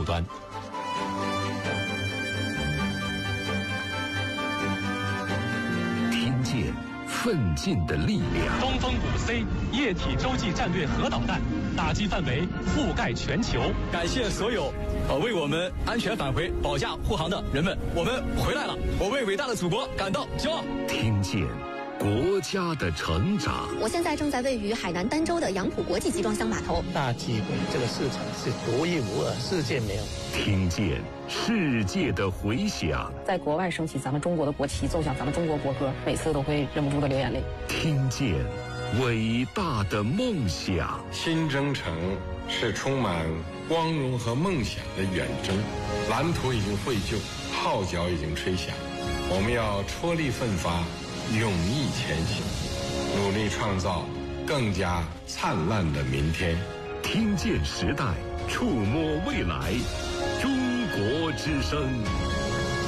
端。 听见奋进的力量。 东风5C 液体洲际战略核导弹打击范围覆盖全球。 感谢所有为我们安全返回保驾护航的人们，我们回来了，我为伟大的祖国感到骄傲。 听见国家的成长。 我现在正在位于海南儋州的杨浦国际集装箱码头。 大机会，这个市场是独一无二，世界没有。 听见世界的回响。 在国外升起咱们中国的国旗，奏响咱们中国国歌，每次都会忍不住的流眼泪。 听见伟大的梦想。 新征程是充满光荣和梦想的远征，蓝图已经绘就，号角已经吹响，我们要踔厉奋发，勇毅前行，努力创造更加灿烂的明天。 听见时代，触摸未来，中国之声。